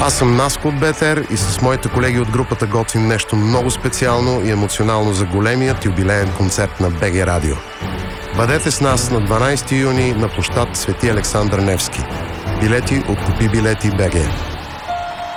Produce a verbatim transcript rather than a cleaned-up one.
Аз съм Наско от БТР и с моите колеги от групата готвим нещо много специално и емоционално за големият юбилеен концерт на БГ Радио. Бъдете с нас на дванайсети юни на площад Свети Александър Невски. Билети от Купи билети БГ.